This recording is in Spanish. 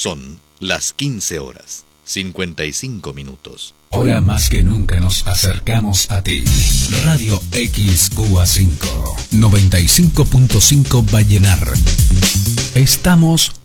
Son las 15 horas, 55 minutos. Ahora más que nunca nos acercamos a ti. Radio XQA5, 95.5 Vallenar. Estamos